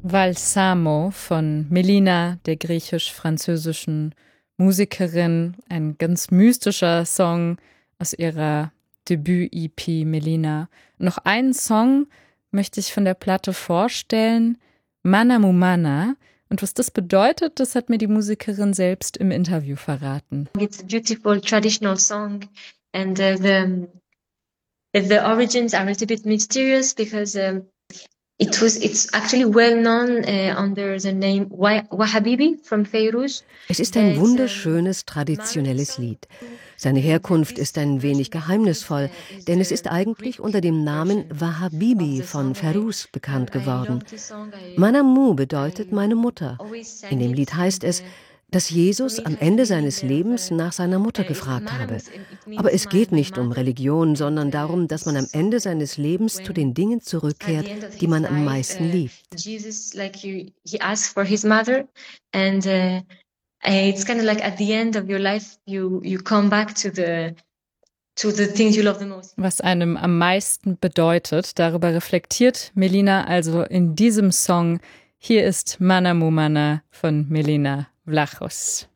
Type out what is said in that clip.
Balsamo von Melina, der griechisch-französischen Musikerin. Ein ganz mystischer Song aus ihrer Debüt-EP Melina. Noch einen Song möchte ich von der Platte vorstellen, Mana Mu Mana. Und was das bedeutet, das hat mir die Musikerin selbst im Interview verraten. It's a beautiful traditional song and the origins are a little bit mysterious because it's actually well known under the name Wahabibi from Feiruz. Es ist ein wunderschönes, traditionelles Lied. Seine Herkunft ist ein wenig geheimnisvoll, denn es ist eigentlich unter dem Namen Wahabibi von Feiruz bekannt geworden. Manamu bedeutet meine Mutter. In dem Lied heißt es, dass Jesus am Ende seines Lebens nach seiner Mutter gefragt habe. Aber es geht nicht um Religion, sondern darum, dass man am Ende seines Lebens zu den Dingen zurückkehrt, die man am meisten liebt. Jesus, like he asked for his mother, and it's kind of like at the end of your life, you come back to the things you love the most. Was einem am meisten bedeutet, darüber reflektiert Melina also in diesem Song. Hier ist Mana Mu Mana von Melina Vlachos.